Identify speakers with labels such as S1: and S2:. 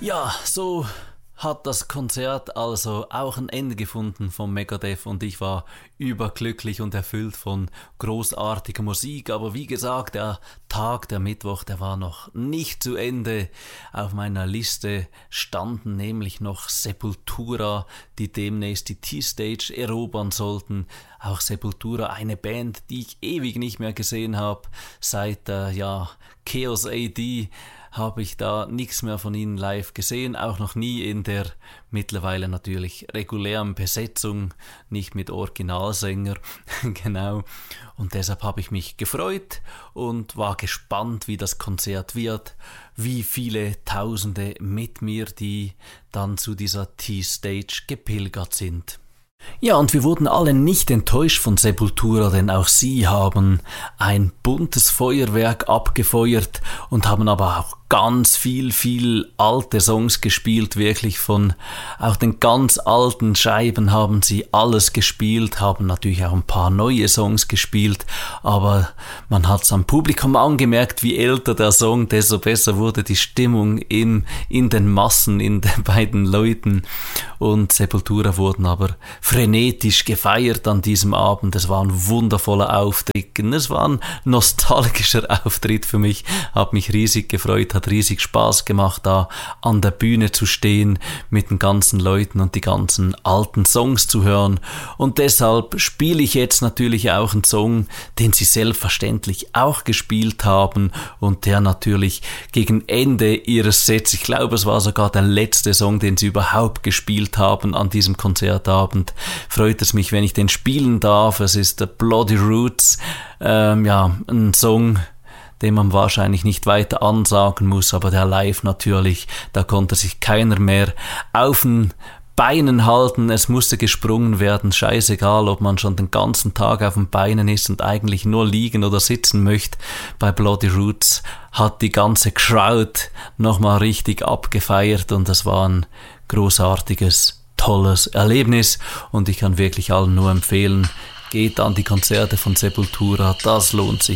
S1: Ja, so hat das Konzert also auch ein Ende gefunden von Megadeth und ich war überglücklich und erfüllt von großartiger Musik. Aber wie gesagt, der Tag, der Mittwoch, der war noch nicht zu Ende. Auf meiner Liste standen nämlich noch Sepultura, die demnächst die T-Stage erobern sollten. Auch Sepultura, eine Band, die ich ewig nicht mehr gesehen habe. Seit Chaos AD habe ich da nichts mehr von ihnen live gesehen, auch noch nie in der mittlerweile natürlich regulären Besetzung, nicht mit Originalsänger, genau. Und deshalb habe ich mich gefreut und war gespannt, wie das Konzert wird, wie viele Tausende mit mir, die dann zu dieser T-Stage gepilgert sind. Ja, und wir wurden alle nicht enttäuscht von Sepultura, denn auch sie haben ein buntes Feuerwerk abgefeuert und haben aber auch ganz viel alte Songs gespielt, wirklich von auch den ganz alten Scheiben haben sie alles gespielt, haben natürlich auch ein paar neue Songs gespielt, aber man hat es am Publikum angemerkt, wie älter der Song, desto besser wurde die Stimmung in den Massen, bei den Leuten, und Sepultura wurden aber frenetisch gefeiert an diesem Abend. Es war ein wundervoller Auftritt, es war ein nostalgischer Auftritt für mich, hat mich riesig gefreut, hat riesig Spaß gemacht, da an der Bühne zu stehen mit den ganzen Leuten und die ganzen alten Songs zu hören. Und deshalb spiele ich jetzt natürlich auch einen Song, den sie selbstverständlich auch gespielt haben und der natürlich gegen Ende ihres Sets, ich glaube es war sogar der letzte Song, den sie überhaupt gespielt haben an diesem Konzertabend, freut es mich, wenn ich den spielen darf. Es ist der Bloody Roots, ein Song, den man wahrscheinlich nicht weiter ansagen muss, aber der live natürlich, da konnte sich keiner mehr auf den Beinen halten, es musste gesprungen werden, scheißegal, ob man schon den ganzen Tag auf den Beinen ist und eigentlich nur liegen oder sitzen möchte. Bei Bloody Roots hat die ganze Crowd nochmal richtig abgefeiert und das war ein großartiges, tolles Erlebnis und ich kann wirklich allen nur empfehlen, geht an die Konzerte von Sepultura, das lohnt sich.